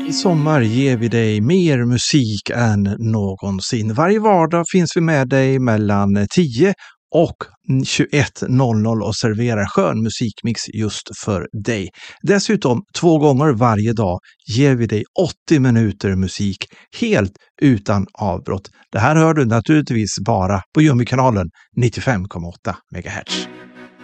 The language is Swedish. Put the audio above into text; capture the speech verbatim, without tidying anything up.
I sommar ger vi dig mer musik än någonsin. Varje vardag finns vi med dig mellan tio och tjugoett noll noll och serverar skön musikmix just för dig. Dessutom två gånger varje dag ger vi dig åttio minuter musik helt utan avbrott. Det här hör du naturligtvis bara på Jummikanalen nittiofem komma åtta megahertz.